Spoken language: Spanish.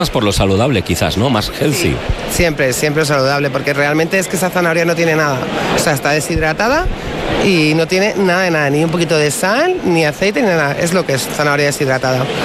Más por lo saludable quizás, ¿no? Más healthy. Sí, siempre saludable, porque realmente es que esa zanahoria no tiene nada. O sea, está deshidratada y no tiene nada de nada, ni un poquito de sal, ni aceite, ni nada. Es lo que es zanahoria deshidratada.